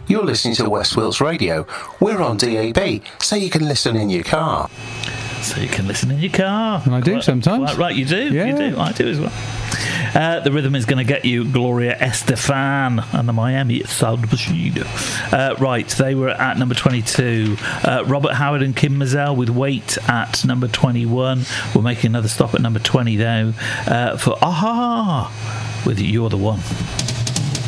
You're listening to West Wilts Radio. We're on DAB, so you can listen in your car. So you can listen in your car. And I do sometimes. Right, you do. Yeah. You do. I do as well. The rhythm is going to get you Gloria Estefan and the Miami Sound Machine. Right, they were at number 22. Robert Howard and Kim Mazel with Wait at number 21. We're making another stop at number 20 though for Aha with You're the One.